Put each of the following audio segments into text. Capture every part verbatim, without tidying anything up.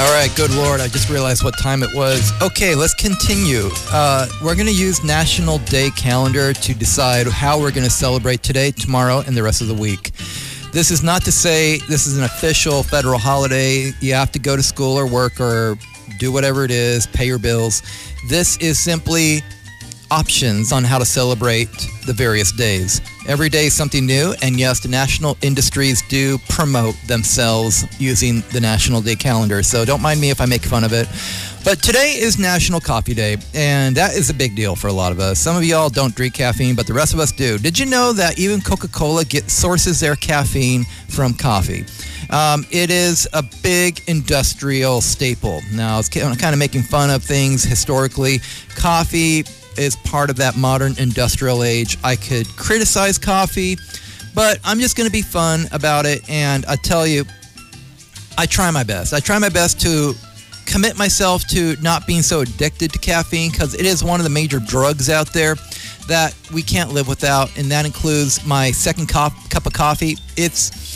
All right, good Lord, I just realized what time it was. Okay, let's continue. Uh, we're going to use National Day Calendar to decide how we're going to celebrate today, tomorrow, and the rest of the week. This is not to say this is an official federal holiday. You have to go to school or work or do whatever it is, pay your bills. This is simply options on how to celebrate the various days. Every day is something new, and yes, the national industries do promote themselves using the National Day Calendar, so don't mind me if I make fun of it. But today is National Coffee Day, and that is a big deal for a lot of us. Some of y'all don't drink caffeine, but the rest of us do. Did you know that even Coca-Cola get, sources their caffeine from coffee? Um, it is a big industrial staple. Now, it's kind of making fun of things historically. Coffee is part of that modern industrial age. I could criticize coffee, but I'm just going to be fun about it. And I tell you, I try my best. I try my best to commit myself to not being so addicted to caffeine, because it is one of the major drugs out there that we can't live without. And that includes my second cup, cup of coffee. It's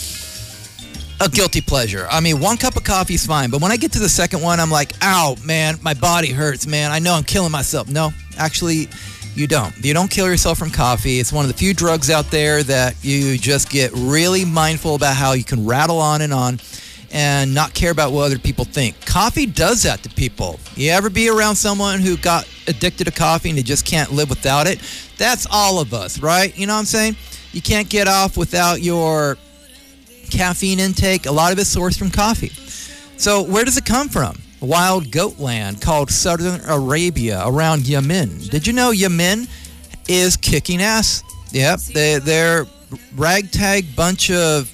a guilty pleasure. I mean, one cup of coffee is fine, but when I get to the second one, I'm like, ow, man, my body hurts, man. I know I'm killing myself. No, actually, you don't. You don't kill yourself from coffee. It's one of the few drugs out there that you just get really mindful about how you can rattle on and on and not care about what other people think. Coffee does that to people. You ever be around someone who got addicted to coffee and they just can't live without it? That's all of us, right? You know what I'm saying? You can't get off without your caffeine intake. A lot of it's sourced from coffee. So where does it come from? Wild goat land called Southern Arabia around Yemen. Did you know Yemen is kicking ass? Yep, they, they're ragtag bunch of,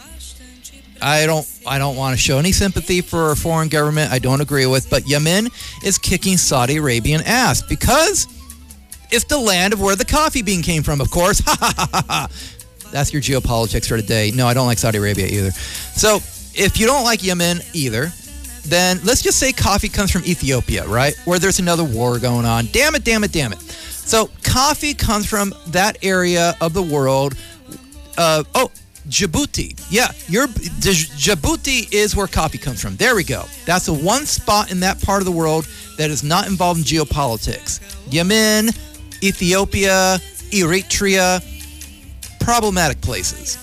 I don't I don't want to show any sympathy for a foreign government I don't agree with, but Yemen is kicking Saudi Arabian ass because it's the land of where the coffee bean came from, of course. Ha ha ha ha ha. That's your geopolitics for today. No, I don't like Saudi Arabia either. So if you don't like Yemen either, then let's just say coffee comes from Ethiopia, right? Where there's another war going on. Damn it, damn it, damn it. So coffee comes from that area of the world. Uh, oh, Djibouti. Yeah, your Djibouti is where coffee comes from. There we go. That's the one spot in that part of the world that is not involved in geopolitics. Yemen, Ethiopia, Eritrea, problematic places.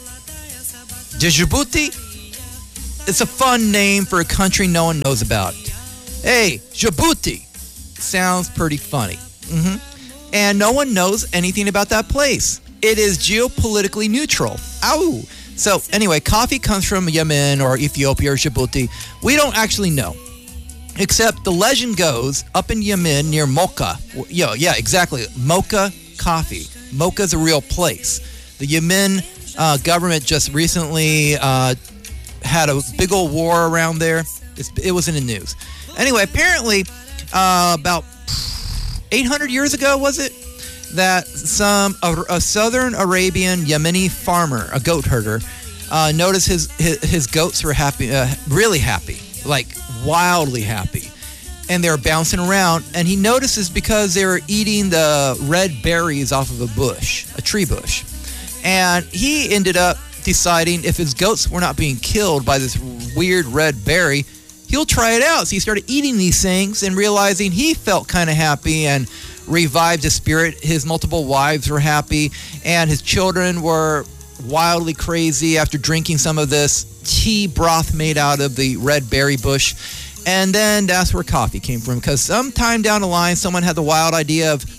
Djibouti, it's a fun name for a country no one knows about. Hey, Djibouti, sounds pretty funny. Mm-hmm. And no one knows anything about that place. It is geopolitically neutral. Ow! So anyway, coffee comes from Yemen or Ethiopia or Djibouti. We don't actually know. Except the legend goes, up in Yemen near Mocha. Yo, yeah, exactly. Mocha coffee. Mocha's a real place. The Yemen uh, government just recently uh, had a big old war around there. It's, it was in the news. Anyway, apparently uh, about eight hundred years ago, was it, that some a, a Southern Arabian Yemeni farmer, a goat herder, uh, noticed his, his his goats were happy, uh, really happy, like wildly happy, and they were bouncing around. And he notices because they were eating the red berries off of a bush, a tree bush. And he ended up deciding if his goats were not being killed by this weird red berry, he'll try it out. So he started eating these things and realizing he felt kind of happy and revived his spirit. His multiple wives were happy, and his children were wildly crazy after drinking some of this tea broth made out of the red berry bush. And then that's where coffee came from, because sometime down the line, someone had the wild idea of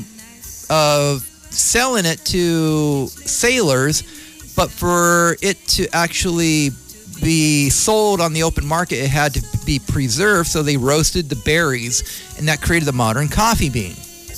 of selling it to sailors, but for it to actually be sold on the open market, it had to be preserved, so they roasted the berries, and that created the modern coffee bean.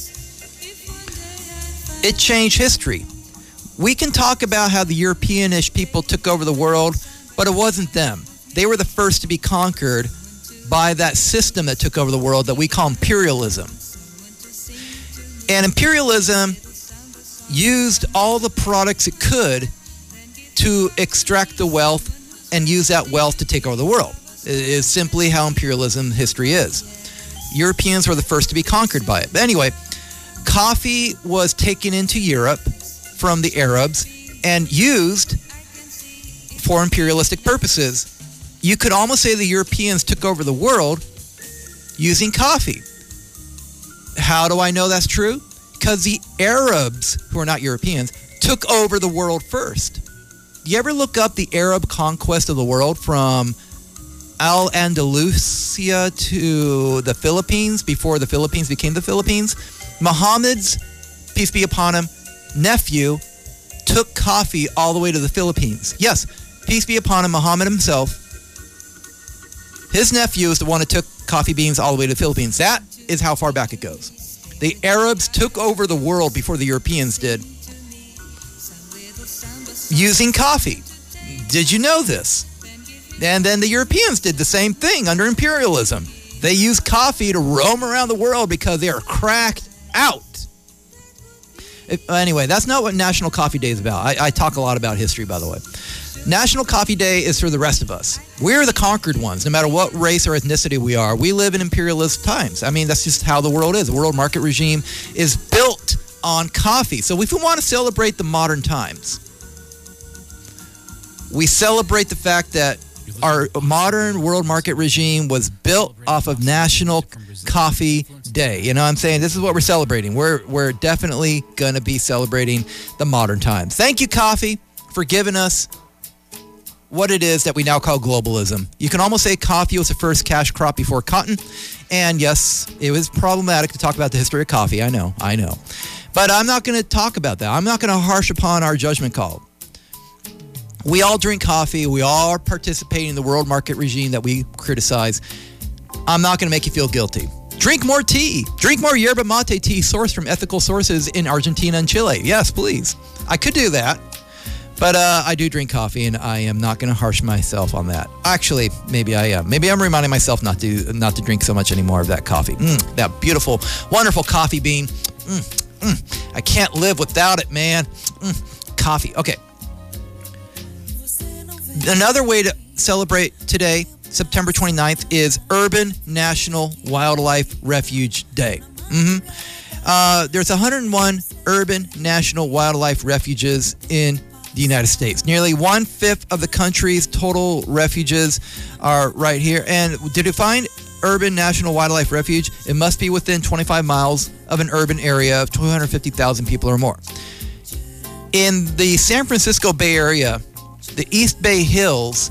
It changed history. We can talk about how the Europeanish people took over the world, but it wasn't them. They were the first to be conquered by that system that took over the world that we call imperialism. And imperialism used all the products it could to extract the wealth and use that wealth to take over the world. It is simply how imperialism history is. Europeans were the first to be conquered by it. But anyway, coffee was taken into Europe from the Arabs and used for imperialistic purposes. you could almost say the Europeans took over the world using coffee. How do I know that's true? Because the Arabs, who are not Europeans, took over the world first. You ever look up the Arab conquest of the world from Al-Andalusia to the Philippines before the Philippines became the Philippines? Muhammad's, peace be upon him, nephew took coffee all the way to the Philippines. Yes, peace be upon him, Muhammad himself. His nephew is the one that took coffee beans all the way to the Philippines. That is how far back it goes. The Arabs took over the world before the Europeans did, using coffee. Did you know this? And then the Europeans did the same thing under imperialism. They used coffee to roam around the world because they are cracked out. If, anyway, that's not what National Coffee Day is about. I, I talk a lot about history, by the way. National Coffee Day is for the rest of us. We're the conquered ones, no matter what race or ethnicity we are. We live in imperialist times. I mean, that's just how the world is. The world market regime is built on coffee. So if we want to celebrate the modern times, we celebrate the fact that our modern world market regime was built off of National Coffee Day. You know what I'm saying? This is what we're celebrating. We're we're definitely going to be celebrating the modern times. Thank you, coffee, for giving us what it is that we now call globalism. You can almost say coffee was the first cash crop before cotton. And yes, it was problematic to talk about the history of coffee. I know, I know. But I'm not going to talk about that. I'm not going to harsh upon our judgment call. We all drink coffee. We all are participating in the world market regime that we criticize. I'm not going to make you feel guilty. Drink more tea. Drink more yerba mate tea sourced from ethical sources in Argentina and Chile. Yes, please. I could do that. But uh, I do drink coffee, and I am not going to harsh myself on that. Actually, maybe I am. Maybe I'm reminding myself not to not to drink so much anymore of that coffee. Mm, that beautiful, wonderful coffee bean. Mm, mm. I can't live without it, man. Mm, coffee. Okay. Another way to celebrate today, September twenty-ninth, is Urban National Wildlife Refuge Day. Mm-hmm. Uh, there's one hundred one urban national wildlife refuges in the United States. Nearly one-fifth of the country's total refuges are right here. And to define urban national wildlife refuge, it must be within twenty-five miles of an urban area of two hundred fifty thousand people or more. In the San Francisco Bay Area, the East Bay Hills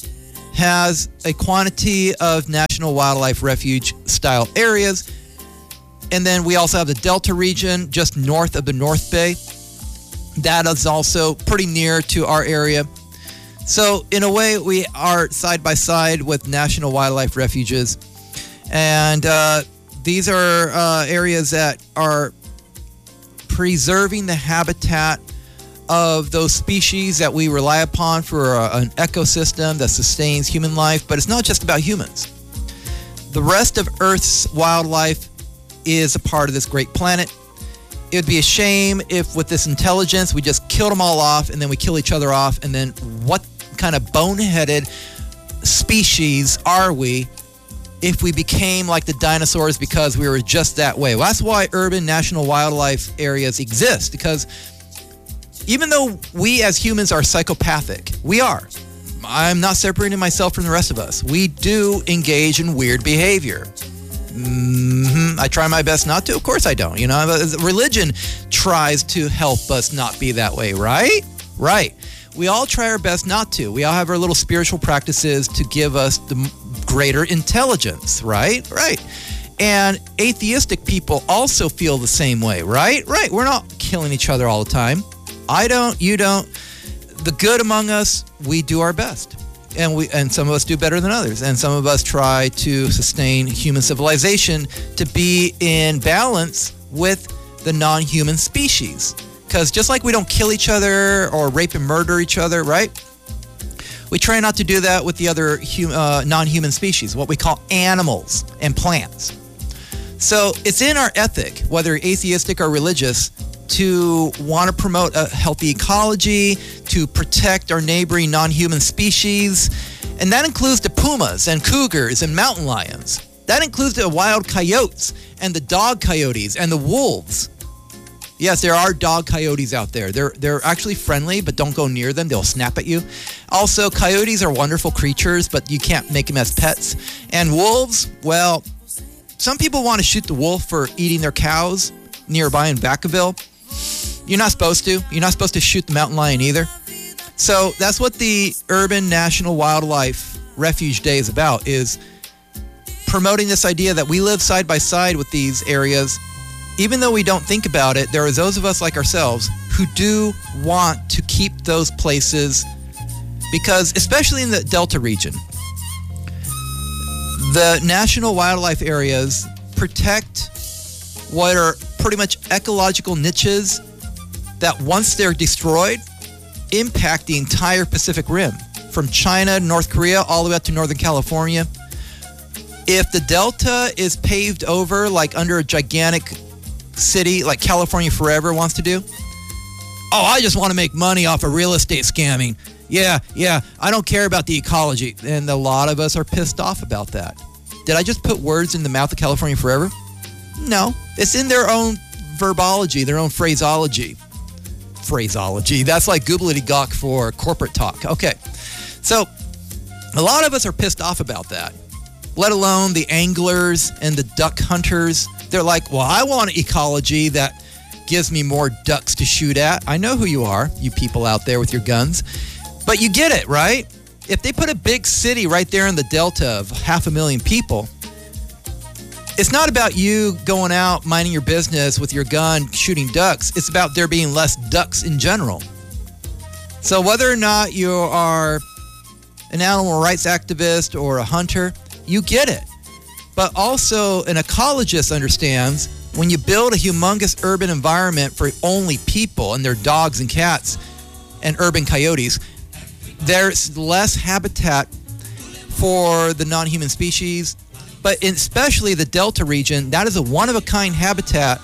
has a quantity of national wildlife refuge style areas. And then we also have the Delta region just north of the North Bay. That is also pretty near to our area. So in a way, we are side by side with national wildlife refuges. And uh, these are uh, areas that are preserving the habitat of those species that we rely upon for a, an ecosystem that sustains human life. But it's not just about humans. The rest of Earth's wildlife is a part of this great planet. It would be a shame if with this intelligence we just killed them all off and then we kill each other off, and then what kind of boneheaded species are we if we became like the dinosaurs because we were just that way? Well, that's why urban national wildlife areas exist, because even though we as humans are psychopathic, we are. I'm not separating myself from the rest of us. We do engage in weird behavior. Mm-hmm. I try my best not to. Of course I don't. You know, religion tries to help us not be that way, right? Right. We all try our best not to. We all have our little spiritual practices to give us the greater intelligence, right? Right. And atheistic people also feel the same way, right? Right. We're not killing each other all the time. I don't. You don't. The good among us, we do our best. And we and some of us do better than others. And some of us try to sustain human civilization to be in balance with the non-human species. Because just like we don't kill each other or rape and murder each other, right? We try not to do that with the other hum, uh, non-human species, what we call animals and plants. So it's in our ethic, whether atheistic or religious, to want to promote a healthy ecology, to protect our neighboring non-human species. And that includes the pumas and cougars and mountain lions. That includes the wild coyotes and the dog coyotes and the wolves. Yes, there are dog coyotes out there. They're they're actually friendly, but don't go near them. They'll snap at you. Also, coyotes are wonderful creatures, but you can't make them as pets. And wolves, well, some people want to shoot the wolf for eating their cows nearby in Vacaville. You're not supposed to. You're not supposed to shoot the mountain lion either. So that's what the Urban National Wildlife Refuge Day is about, is promoting this idea that we live side by side with these areas. Even though we don't think about it, there are those of us like ourselves who do want to keep those places, because especially in the Delta region, the national wildlife areas protect what are pretty much ecological niches that once they're destroyed, impact the entire Pacific Rim, from China, North Korea, all the way up to Northern California. If the Delta is paved over like under a gigantic city like California Forever wants to do, oh, I just want to make money off of real estate scamming. Yeah, yeah, I don't care about the ecology. And a lot of us are pissed off about that. Did I just put words in the mouth of California Forever? No, it's in their own verbology, their own phraseology. Phraseology. That's like gobbledygook for corporate talk. Okay, so a lot of us are pissed off about that, let alone the anglers and the duck hunters. They're like, well, I want an ecology that gives me more ducks to shoot at. I know who you are, you people out there with your guns. But you get it, right? If they put a big city right there in the Delta of half a million people, it's not about you going out minding your business with your gun shooting ducks. It's about there being less ducks in general. So whether or not you are an animal rights activist or a hunter, you get it. But also an ecologist understands when you build a humongous urban environment for only people and their dogs and cats and urban coyotes, there's less habitat for the non-human species. But in especially the Delta region, that is a one-of-a-kind habitat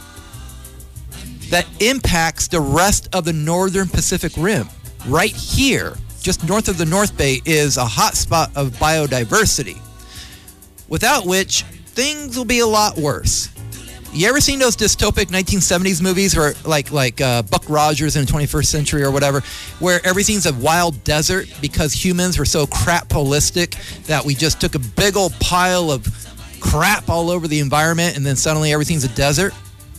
that impacts the rest of the northern Pacific Rim. Right here, just north of the North Bay, is a hotspot of biodiversity, without which things will be a lot worse. You ever seen those dystopic nineteen seventies movies, or like like uh, Buck Rogers in the twenty-first century or whatever, where everything's a wild desert because humans were so crap holistic that we just took a big old pile of crap all over the environment and then suddenly everything's a desert?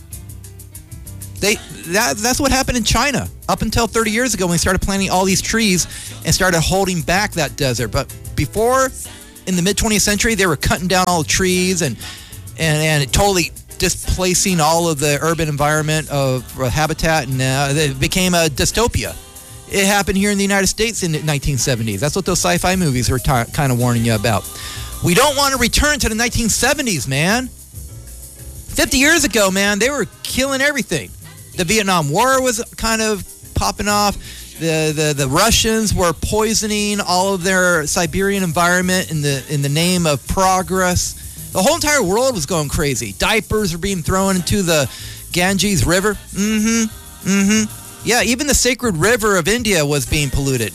They that that's what happened in China up until thirty years ago when we started planting all these trees and started holding back that desert. But before, in the mid twentieth century, they were cutting down all the trees and and, and it totally displacing all of the urban environment of uh, habitat, and uh, it became a dystopia. It happened here in the United States in the nineteen seventies. That's what those sci-fi movies are t- kind of warning you about. We don't want to return to the nineteen seventies, man. fifty years ago, man, they were killing everything. The Vietnam War was kind of popping off. The, the the Russians were poisoning all of their Siberian environment in the in the name of progress. The whole entire world was going crazy. Diapers were being thrown into the Ganges River. Mm-hmm. Mm-hmm. Yeah, even the sacred river of India was being polluted.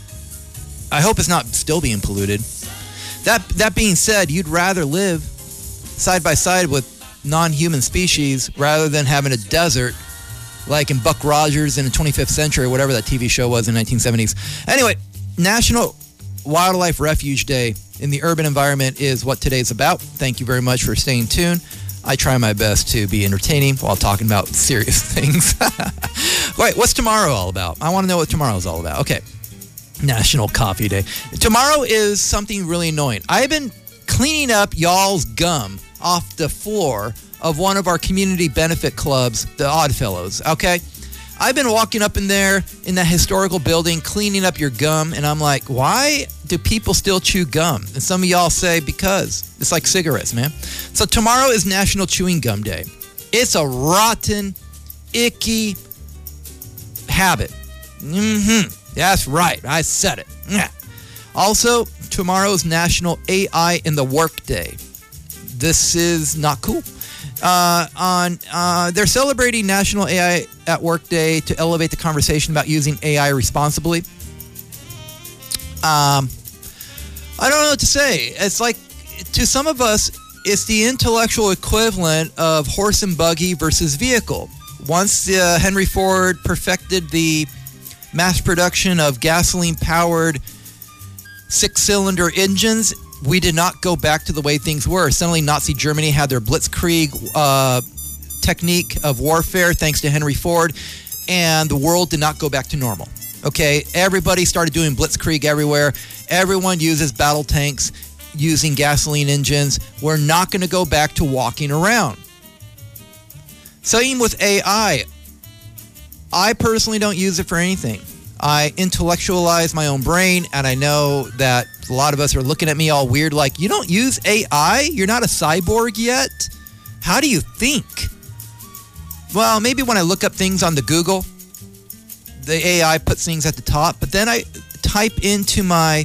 I hope it's not still being polluted. That that being said, you'd rather live side by side with non-human species rather than having a desert like in Buck Rogers in the twenty-fifth century, or whatever that T V show was in the nineteen seventies. Anyway, National Wildlife Refuge Day in the urban environment is what today's about. Thank you very much for staying tuned. I try my best to be entertaining while talking about serious things. Wait, what's tomorrow all about? I want to know what tomorrow's all about. Okay, National Coffee Day. Tomorrow is something really annoying. I've been cleaning up y'all's gum off the floor of one of our community benefit clubs, the Oddfellows, okay? I've been walking up in there in that historical building, cleaning up your gum, and I'm like, why do people still chew gum? And some of y'all say, because. It's like cigarettes, man. So tomorrow is National Chewing Gum Day. It's a rotten, icky habit. Mm-hmm. That's right. I said it. Yeah. Also, tomorrow is National A I in the Work Day. This is not cool. Uh, on uh, they're celebrating National A I at Work Day to elevate the conversation about using A I responsibly. Um, I don't know what to say. It's like, to some of us, it's the intellectual equivalent of horse and buggy versus vehicle. once uh, Henry Ford perfected the mass production of gasoline-powered six-cylinder engines, we did not go back to the way things were. Suddenly, Nazi Germany had their blitzkrieg uh, technique of warfare, thanks to Henry Ford, and the world did not go back to normal. Okay, everybody started doing blitzkrieg everywhere. Everyone uses battle tanks using gasoline engines. We're not going to go back to walking around. Same with A I. I personally don't use it for anything. I intellectualize my own brain, and I know that a lot of us are looking at me all weird like, you don't use A I? You're not a cyborg yet? How do you think? Well, maybe when I look up things on the Google, the A I puts things at the top, but then I type into my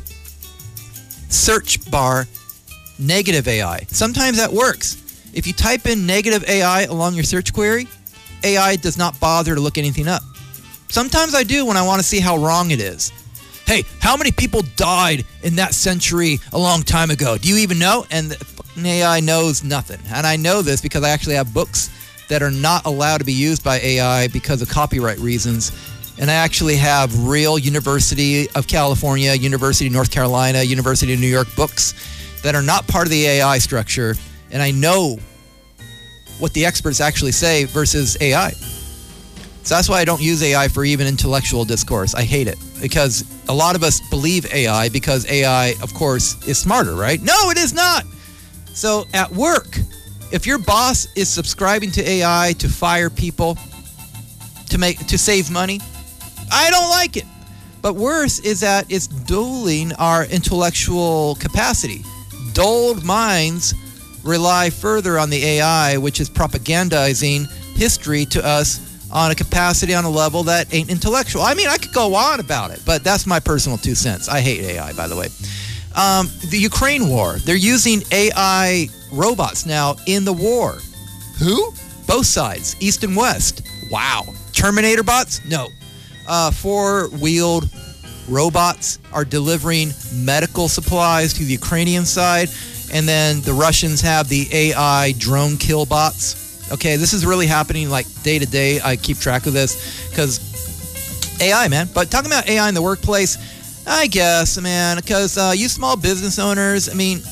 search bar negative A I. Sometimes that works. If you type in negative A I along your search query, A I does not bother to look anything up. Sometimes I do when I want to see how wrong it is. Hey, how many people died in that century a long time ago? Do you even know? And the fucking A I knows nothing. And I know this because I actually have books that are not allowed to be used by A I because of copyright reasons. And I actually have real University of California, University of North Carolina, University of New York books that are not part of the A I structure. And I know what the experts actually say versus A I. So that's why I don't use A I for even intellectual discourse. I hate it because a lot of us believe A I because A I, of course, is smarter, right? No, it is not. So at work, if your boss is subscribing to A I to fire people, to make to save money, I don't like it. But worse is that it's dulling our intellectual capacity. Dulled minds rely further on the A I, which is propagandizing history to us on a capacity, on a level that ain't intellectual. I mean, I could go on about it, but that's my personal two cents. I hate A I, by the way. Um, the Ukraine war, they're using A I robots now in the war. Who? Both sides, East and West. Wow. Terminator bots? No. Uh, four-wheeled robots are delivering medical supplies to the Ukrainian side, and then the Russians have the A I drone kill bots. Okay, this is really happening like day to day. I keep track of this because A I, man. But talking about A I in the workplace, I guess, man, because uh, you small business owners, I mean,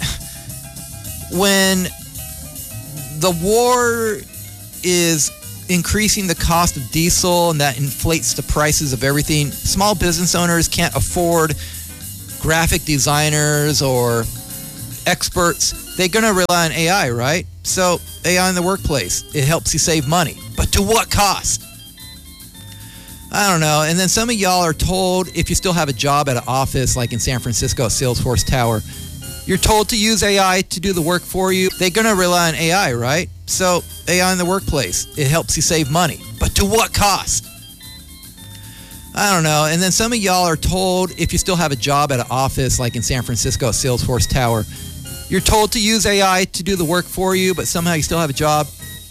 when the war is increasing the cost of diesel and that inflates the prices of everything, small business owners can't afford graphic designers or experts. They're going to rely on A I, right? So A I in the workplace, it helps you save money. But to what cost? I don't know. And then some of y'all are told, if you still have a job at an office like in San Francisco, Salesforce Tower, you're told to use A I to do the work for you. They're going to rely on A I, right? So A I in the workplace, it helps you save money. But to what cost? I don't know. And then some of y'all are told, if you still have a job at an office like in San Francisco, Salesforce Tower, you're told to use A I to do the work for you, but somehow you still have a job.